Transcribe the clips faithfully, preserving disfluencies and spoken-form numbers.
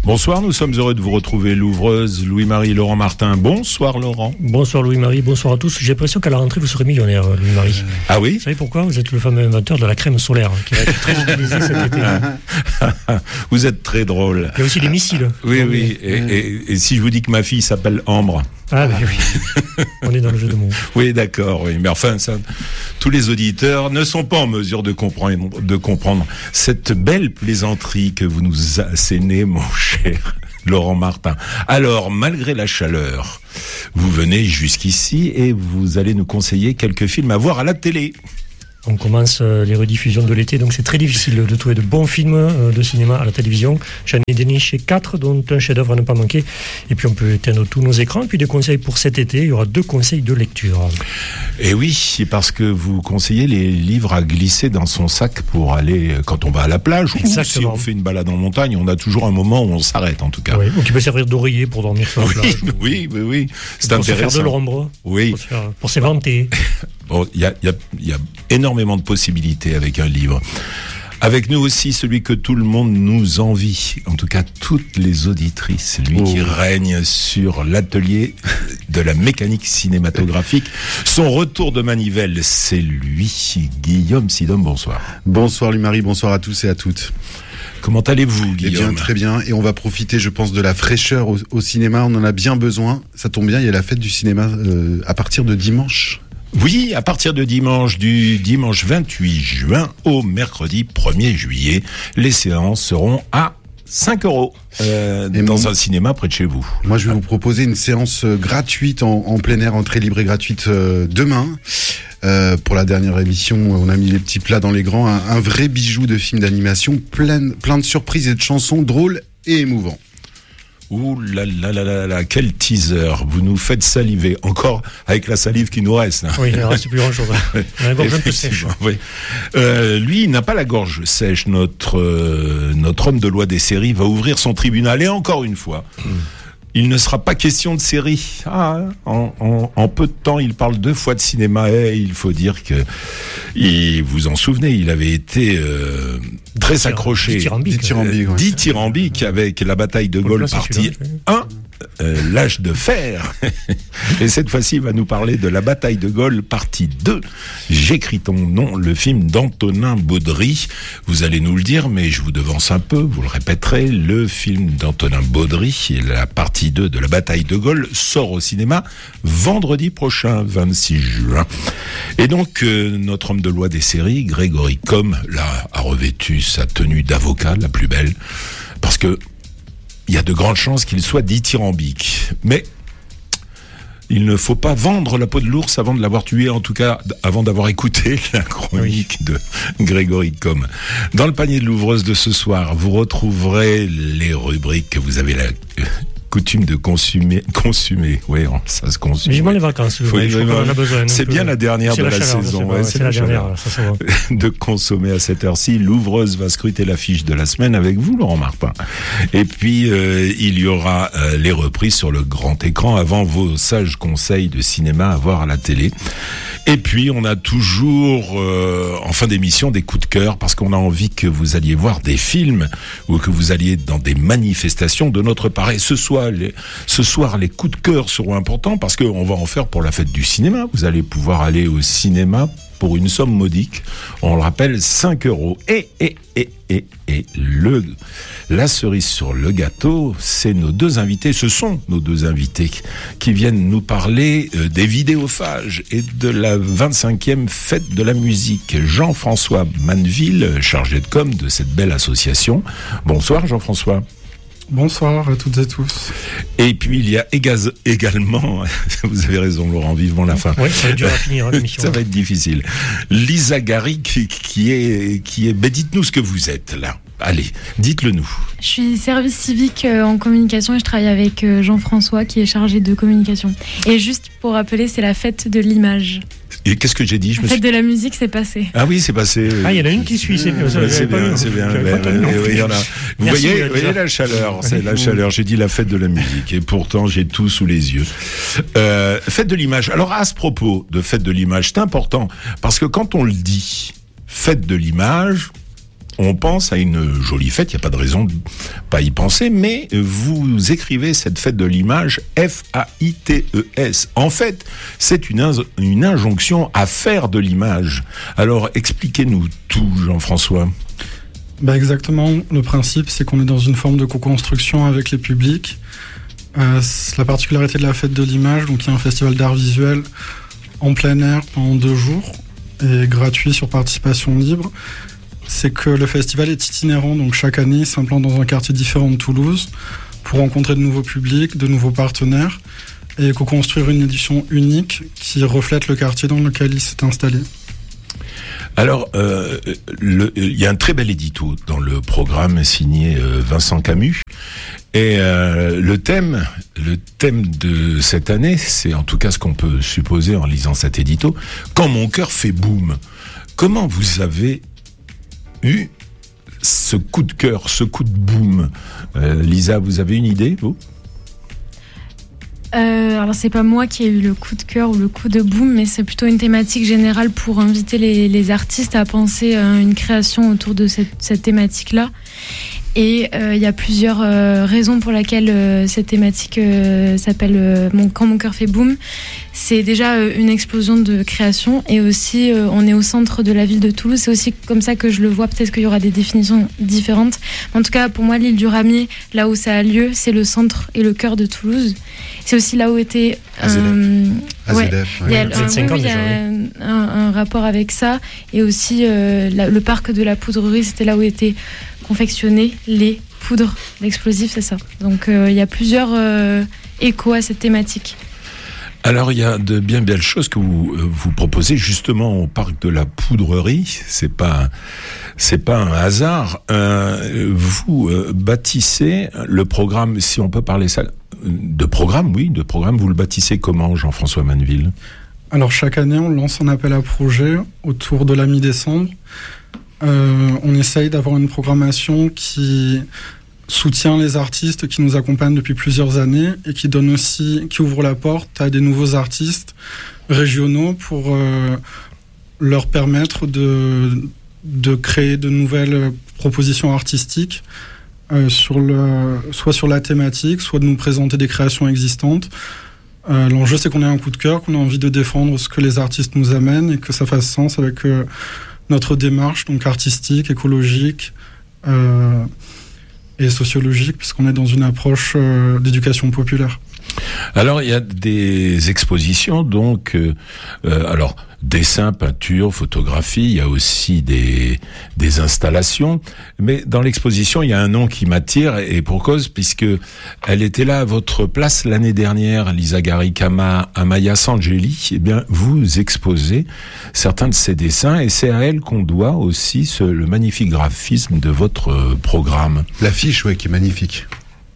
Bonsoir, nous sommes heureux de vous retrouver, l'ouvreuse Louis-Marie Laurent Martin. Bonsoir Laurent. Bonsoir Louis-Marie, bonsoir à tous. J'ai l'impression qu'à la rentrée vous serez millionnaire, Louis-Marie. Ah oui ? Vous savez pourquoi ? Vous êtes le fameux inventeur de la crème solaire qui va être très utilisée cet été. Vous êtes très drôle. Il y a aussi les missiles. Oui, oui. Et, et, et si je vous dis que ma fille s'appelle Ambre ? Ah oui, oui. On est dans le jeu de mots. Oui, d'accord, oui. Mais enfin, ça, tous les auditeurs ne sont pas en mesure de comprendre, de comprendre cette belle plaisanterie que vous nous assénez, mon cher Laurent Martin. Alors, malgré la chaleur, vous venez jusqu'ici et vous allez nous conseiller quelques films à voir à la télé. On commence les rediffusions de l'été, donc c'est très difficile de trouver de bons films de cinéma à la télévision. J'en ai déniché quatre, dont un chef-d'œuvre à ne pas manquer. Et puis on peut éteindre tous nos écrans. Et puis des conseils pour cet été, il y aura deux conseils de lecture. Et oui, parce que vous conseillez les livres à glisser dans son sac pour aller, quand on va à la plage, ou si on fait une balade en montagne, on a toujours un moment où on s'arrête en tout cas. Oui, ou qui peut servir d'oreiller pour dormir sur la oui, plage. Oui, oui, oui. C'est pour intéressant. Pour se faire de l'ombre, oui. pour, se faire, pour s'éventer. Bon, il y a, y, a, y a énormément de possibilités avec un livre. Avec nous aussi, celui que tout le monde nous envie, en tout cas toutes les auditrices, lui oh. qui règne sur l'atelier de la mécanique cinématographique. Son retour de manivelle, c'est lui, Guillaume Sidom, bonsoir. Bonsoir Louis-Marie, bonsoir à tous et à toutes. Comment allez-vous, Guillaume ? Eh bien, très bien. Et on va profiter, je pense, de la fraîcheur au, au cinéma. On en a bien besoin. Ça tombe bien, il y a la fête du cinéma euh, à partir de dimanche. Oui, à partir de dimanche, du dimanche vingt-huit juin au mercredi premier juillet, les séances seront à cinq euros euh, dans mon... un cinéma près de chez vous. Moi, je vais vous proposer une séance gratuite en, en plein air, entrée libre et gratuite euh, demain. Euh, pour la dernière émission, on a mis les petits plats dans les grands. Un, un vrai bijou de film d'animation, plein, plein de surprises et de chansons drôles et émouvants. Ouh là là là là là, quel teaser. Vous nous faites saliver. Encore avec la salive qui nous reste. Hein. Oui, il ne reste plus grand-chose. On a la gorge un peu sèche. Oui. Euh, lui, il n'a pas la gorge sèche. Notre, euh, notre homme de loi des séries va ouvrir son tribunal. Et encore une fois, mm. il ne sera pas question de série. Ah, en, en, en peu de temps, il parle deux fois de cinéma. Et il faut dire que, il, vous en souvenez, il avait été euh, très accroché. Dithyrambique. Dithyrambique, ouais. Dithyrambique avec la bataille de Gaulle partie un. Euh, l'âge de fer. Et cette fois-ci, il va nous parler de la bataille de Gaulle, partie deux. J'écris ton nom, le film d'Antonin Baudry. Vous allez nous le dire, mais je vous devance un peu, vous le répéterez. Le film d'Antonin Baudry, la partie deux de la bataille de Gaulle, sort au cinéma vendredi prochain, vingt-six juin. Et donc, euh, notre homme de loi des séries, Grégory Comme, là, a revêtu sa tenue d'avocat, la plus belle, parce que il y a de grandes chances qu'il soit dithyrambique. Mais il ne faut pas vendre la peau de l'ours avant de l'avoir tué, en tout cas avant d'avoir écouté la chronique de Grégory Comme. Dans le panier de l'ouvreuse de ce soir, vous retrouverez les rubriques que vous avez la coutume de consommer. Consommer, oui, ça se consomme. Vivement les vacances, Faut je crois qu'on en a besoin. C'est bien la dernière de la, la chaleur, saison. Ouais, c'est, c'est la, la dernière, ça, ça va. De consommer à cette heure-ci. L'ouvreuse va scruter l'affiche de la semaine avec vous, Laurent Martin. Et puis, euh, il y aura euh, les reprises sur le grand écran avant vos sages conseils de cinéma à voir à la télé. Et puis, on a toujours, euh, en fin d'émission, des coups de cœur parce qu'on a envie que vous alliez voir des films ou que vous alliez dans des manifestations de notre part. Et ce soir, les, ce soir, les coups de cœur seront importants parce qu'on va en faire pour la fête du cinéma. Vous allez pouvoir aller au cinéma pour une somme modique. On le rappelle, cinq euros. Et, et, et, et, et, le, la cerise sur le gâteau, c'est nos deux invités, ce sont nos deux invités qui viennent nous parler euh, des vidéophages et de la vingt-cinquième fête de la musique. Jean-François Manneville, chargé de com de cette belle association. Bonsoir Jean-François. Bonsoir à toutes et tous. Et puis il y a égaz, également, vous avez raison Laurent, vivement la fin. Oui, ça va être dur à finir hein, l'émission. Ça va être difficile. Lisa Gary qui, qui est, qui est, ben dites-nous ce que vous êtes là. Allez, dites-le nous. Je suis service civique euh, en communication et je travaille avec euh, Jean-François qui est chargé de communication. Et juste pour rappeler, c'est la fête de l'image. Et qu'est-ce que j'ai dit? Je La me fête suis... de la musique, c'est passé. Ah oui, c'est passé. Ah, il y en a une qui suit, c'est bien. Ouais, c'est bien, c'est bien. Ouais, ouais, ouais, y en a. Vous Merci, voyez, euh, voyez la chaleur, c'est la chaleur. J'ai dit la fête de la musique et pourtant j'ai tout sous les yeux. Euh, fête de l'image. Alors à ce propos de fête de l'image, c'est important parce que quand on le dit, fête de l'image, on pense à une jolie fête, il n'y a pas de raison de pas y penser, mais vous écrivez cette fête de l'image F A I T E S. En fait, c'est une, in- une injonction à faire de l'image. Alors, expliquez-nous tout, Jean-François. Bah exactement, le principe c'est qu'on est dans une forme de co-construction avec les publics. Euh, c'est la particularité de la fête de l'image, donc il y a un festival d'art visuel en plein air pendant deux jours et gratuit sur participation libre. C'est que le festival est itinérant, donc chaque année il s'implante dans un quartier différent de Toulouse pour rencontrer de nouveaux publics, de nouveaux partenaires et co-construire une édition unique qui reflète le quartier dans lequel il s'est installé. Alors, euh, le, il y a un très bel édito dans le programme signé euh, Vincent Camus. Et euh, le thème, le thème de cette année, c'est en tout cas ce qu'on peut supposer en lisant cet édito, quand mon cœur fait boum. Comment vous avez eu ce coup de cœur, ce coup de boum? euh, Lisa, vous avez une idée, vous? Euh, alors c'est pas moi qui ai eu le coup de cœur ou le coup de boom, mais c'est plutôt une thématique générale pour inviter les, les artistes à penser à une création autour de cette, cette thématique-là. Et il euh, y a plusieurs euh, raisons pour lesquelles euh, cette thématique euh, s'appelle euh, mon, Quand mon cœur fait boum. C'est déjà euh, une explosion de création et aussi euh, on est au centre de la ville de Toulouse. C'est aussi comme ça que je le vois. Peut-être qu'il y aura des définitions différentes. En tout cas, pour moi, l'île du Ramier, là où ça a lieu, c'est le centre et le cœur de Toulouse. C'est aussi là où était... Euh, ouais, il y a, un, oui, oui, il y a un, un rapport avec ça. Et aussi euh, la, le parc de la Poudrerie, c'était là où était confectionner les poudres d'explosifs, c'est ça. Donc euh, il y a plusieurs euh, échos à cette thématique. Alors il y a de bien belles choses que vous euh, vous proposez justement au parc de la Poudrerie. C'est pas c'est pas un hasard. Euh, vous euh, bâtissez le programme, si on peut parler ça de programme, oui, de programme. Vous le bâtissez comment, Jean-François Manneville? Alors chaque année, on lance un appel à projet autour de la mi-décembre. Euh, on essaye d'avoir une programmation qui soutient les artistes qui nous accompagnent depuis plusieurs années et qui donne aussi, qui ouvre la porte à des nouveaux artistes régionaux pour euh, leur permettre de, de créer de nouvelles propositions artistiques, euh, sur le, soit sur la thématique, soit de nous présenter des créations existantes. Euh, l'enjeu, c'est qu'on ait un coup de cœur, qu'on ait envie de défendre ce que les artistes nous amènent et que ça fasse sens avec euh, notre démarche, donc artistique, écologique euh, et sociologique, puisqu'on est dans une approche euh, d'éducation populaire. Alors il y a des expositions, donc euh, euh, alors dessin, peinture, photographie, il y a aussi des des installations, mais dans l'exposition il y a un nom qui m'attire et pour cause, puisque elle était là à votre place l'année dernière, Lisa Garrick, à Amaya Sangeli. Eh bien vous exposez certains de ces dessins et c'est à elle qu'on doit aussi ce, le magnifique graphisme de votre programme. L'affiche, ouais, qui est magnifique.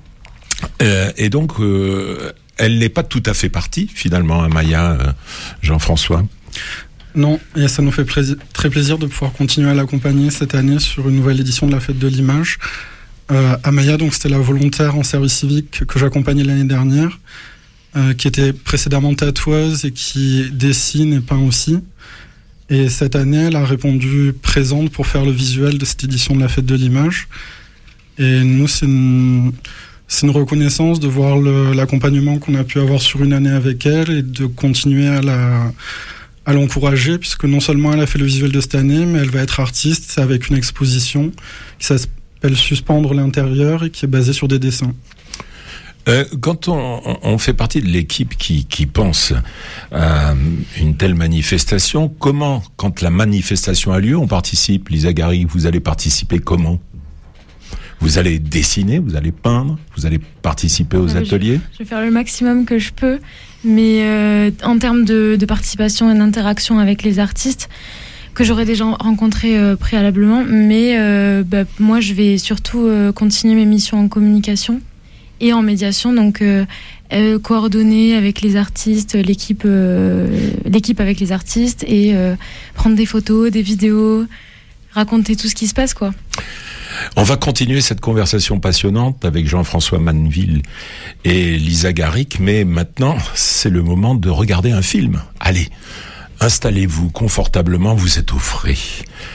Euh, et donc, euh, elle n'est pas tout à fait partie, finalement, Amaya, euh, Jean-François. Non, et ça nous fait plaisir, très plaisir de pouvoir continuer à l'accompagner cette année sur une nouvelle édition de la Fête de l'Image. Euh, Amaya, donc, c'était la volontaire en service civique que j'accompagnais l'année dernière, euh, qui était précédemment tatoueuse et qui dessine et peint aussi. Et cette année, elle a répondu présente pour faire le visuel de cette édition de la Fête de l'Image. Et nous, c'est une... C'est une reconnaissance de voir le, l'accompagnement qu'on a pu avoir sur une année avec elle et de continuer à, la, à l'encourager, puisque non seulement elle a fait le visuel de cette année, mais elle va être artiste. C'est avec une exposition qui s'appelle Suspendre l'intérieur et qui est basée sur des dessins. Euh, quand on, on fait partie de l'équipe qui, qui pense à une telle manifestation, comment, quand la manifestation a lieu, on participe? Lisa Garrick, vous allez participer comment? Vous allez dessiner, vous allez peindre, vous allez participer aux euh, ateliers. Je, je vais faire le maximum que je peux, mais euh, en termes de, de participation et d'interaction avec les artistes, que j'aurais déjà rencontrés euh, préalablement, mais euh, bah, moi je vais surtout euh, continuer mes missions en communication et en médiation, donc euh, euh, coordonner avec les artistes, l'équipe, euh, l'équipe avec les artistes et euh, prendre des photos, des vidéos, raconter tout ce qui se passe, quoi. On va continuer cette conversation passionnante avec Jean-François Manneville et Lisa Garrick, mais maintenant, c'est le moment de regarder un film. Allez, installez-vous confortablement, vous êtes au frais.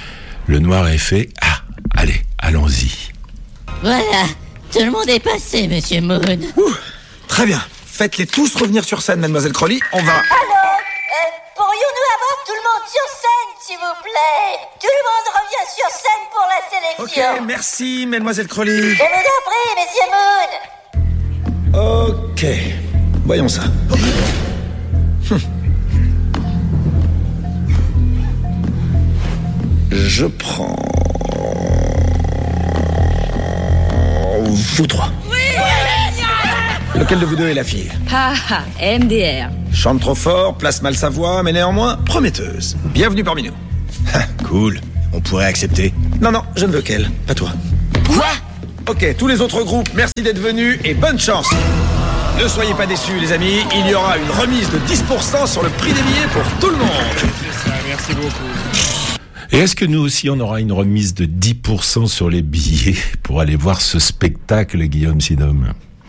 Le noir est fait. Ah, allez, allons-y. Voilà, tout le monde est passé, Monsieur Moon. Ouh, très bien. Faites-les tous revenir sur scène, Mademoiselle Crowley. On va... Alors, euh, pourrions-nous avoir tout le monde sur scène, s'il vous plaît? Tout le monde revient sur scène pour la sélection. Ok, merci, Mademoiselle Crowley. Je vous en prie, Monsieur Moon. Ok, voyons ça. Hum. Je prends... Vous trois. Oui. Lequel de vous deux est la fille? Ah ah, M D R. Chante trop fort, place mal sa voix, mais néanmoins prometteuse. Bienvenue parmi nous. Ah, cool, on pourrait accepter. Non, non, je ne veux qu'elle, pas toi. Quoi? Ok, tous les autres groupes, merci d'être venus et bonne chance. Ne soyez pas déçus, les amis, il y aura une remise de dix pour cent sur le prix des billets pour tout le monde. C'est ça, merci beaucoup. Et est-ce que nous aussi, on aura une remise de dix pour cent sur les billets pour aller voir ce spectacle, Guillaume Sidom?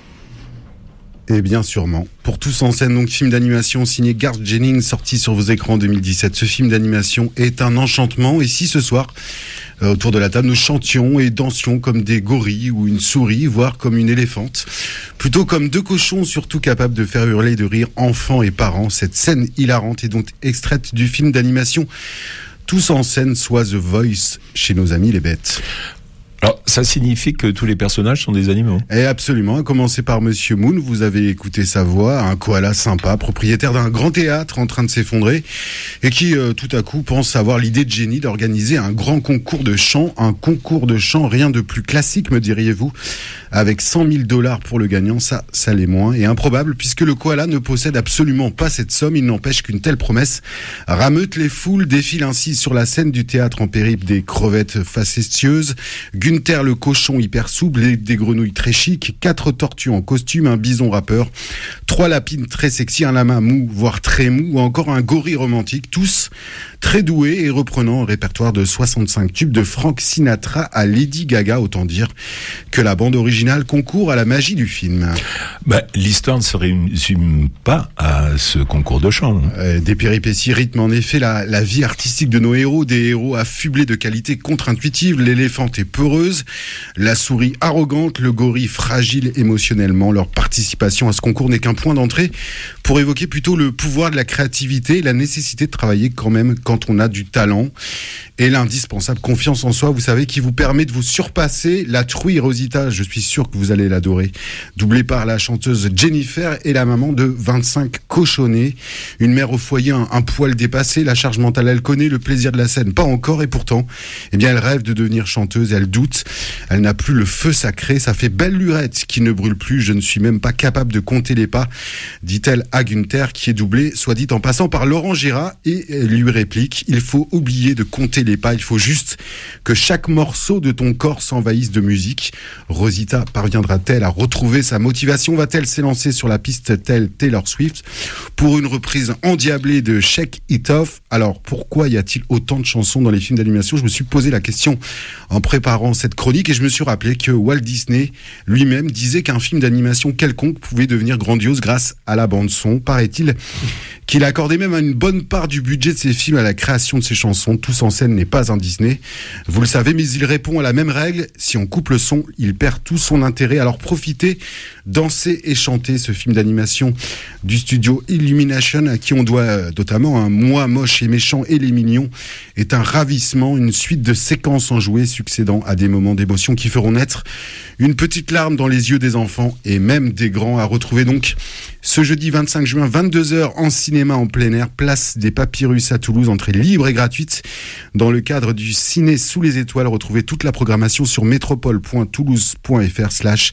Et bien sûrement. Pour Tous en scène, donc film d'animation signé Garth Jennings, sorti sur vos écrans en deux mille dix-sept. Ce film d'animation est un enchantement. Et si ce soir, euh, autour de la table, nous chantions et dansions comme des gorilles ou une souris, voire comme une éléphante, plutôt comme deux cochons, surtout capables de faire hurler de rire enfants et parents, cette scène hilarante est donc extraite du film d'animation Tous en scène, soit The Voice, chez nos amis les bêtes. Alors, ça signifie que tous les personnages sont des animaux? Et absolument, à commencer par Monsieur Moon, vous avez écouté sa voix, un koala sympa, propriétaire d'un grand théâtre en train de s'effondrer, et qui, euh, tout à coup, pense avoir l'idée de génie d'organiser un grand concours de chant, un concours de chant, rien de plus classique, me diriez-vous, avec cent mille dollars pour le gagnant, ça, ça l'est moins, et improbable, puisque le koala ne possède absolument pas cette somme, il n'empêche qu'une telle promesse rameute les foules, défile ainsi sur la scène du théâtre en périple des crevettes facétieuses, Gunther le cochon hyper souple, des grenouilles très chic, quatre tortues en costume, un bison rappeur, trois lapines très sexy, un lama mou, voire très mou, ou encore un gorille romantique, tous très doués et reprenant un répertoire de soixante-cinq tubes de Frank Sinatra à Lady Gaga, autant dire que la bande originale concourt à la magie du film. Bah, l'histoire ne se résume pas à ce concours de chant. Euh, des péripéties rythment en effet la, la vie artistique de nos héros, des héros affublés de qualités contre-intuitives, l'éléphante est peureuse, la souris arrogante, le gorille fragile émotionnellement. Leur participation à ce concours n'est qu'un point d'entrée pour évoquer plutôt le pouvoir de la créativité et la nécessité de travailler quand même quand on a du talent et l'indispensable confiance en soi, vous savez, qui vous permet de vous surpasser. La truie Rosita, je suis sûr que vous allez l'adorer, doublée par la chanteuse Jennifer et la maman de vingt-cinq cochonnets, une mère au foyer un, un poil dépassé, la charge mentale elle connaît, le plaisir de la scène pas encore, et pourtant eh bien elle rêve de devenir chanteuse, elle doute, elle n'a plus le feu sacré, ça fait belle lurette qui ne brûle plus, je ne suis même pas capable de compter les pas, dit-elle à Gunther, qui est doublé, soit dit en passant, par Laurent Gérard, et lui réplique, il faut oublier de compter les pas, il faut juste que chaque morceau de ton corps s'envahisse de musique. Rosita parviendra-t-elle à retrouver sa motivation? Va-t-elle s'élancer sur la piste telle Taylor Swift pour une reprise endiablée de Shake It Off? Alors pourquoi y a-t-il autant de chansons dans les films d'animation? Je me suis posé la question en préparant cette chronique et je me suis rappelé que Walt Disney lui-même disait qu'un film d'animation quelconque pouvait devenir grandiose grâce à la bande-son. Paraît-il qu'il accordait même une bonne part du budget de ses films à la création de ses chansons. Tous en scène n'est pas un Disney, vous le savez, mais il répond à la même règle, si on coupe le son, il perd tout son intérêt. Alors profitez, dansez et chantez. Ce film d'animation du studio Illumination, à qui on doit notamment un Moi moche et méchant et les mignons, est un ravissement, une suite de séquences enjouées succédant à des moments d'émotion qui feront naître une petite larme dans les yeux des enfants et même des grands. À retrouver donc ce jeudi vingt-cinq juin, vingt-deux heures, en cinéma en plein air, place des Papyrus à Toulouse, entrée libre et gratuite dans le cadre du Ciné sous les étoiles. Retrouvez toute la programmation sur métropole point toulouse point f r slash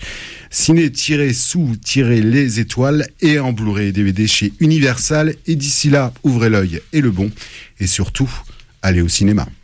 ciné-sous-les étoiles et en Blu-ray et D V D chez Universal. Et d'ici là, ouvrez l'œil et le bon, et surtout, allez au cinéma.